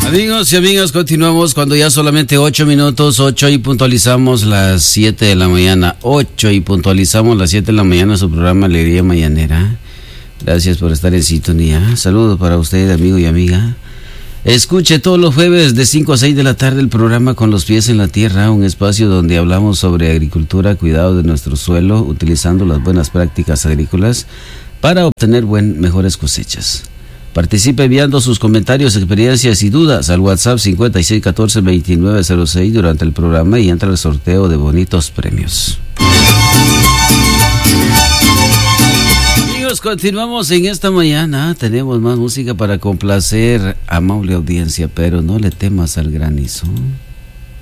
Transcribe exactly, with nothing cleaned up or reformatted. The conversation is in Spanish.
Amigos y amigas, continuamos cuando ya solamente ocho minutos, ocho y puntualizamos las siete de la mañana, ocho y puntualizamos las siete de la mañana su programa Alegría Mañanera. Gracias por estar en sintonía. Saludos para usted, amigo y amiga. Escuche todos los jueves de cinco a seis de la tarde el programa Con los pies en la tierra, un espacio donde hablamos sobre agricultura, cuidado de nuestro suelo, utilizando las buenas prácticas agrícolas para obtener buen, mejores cosechas. Participe enviando sus comentarios, experiencias y dudas al WhatsApp cincuenta y seis catorce veintinueve cero seis durante el programa y entra al sorteo de bonitos premios. Amigos, continuamos en esta mañana. Tenemos más música para complacer a amable audiencia, pero no le temas al granizo.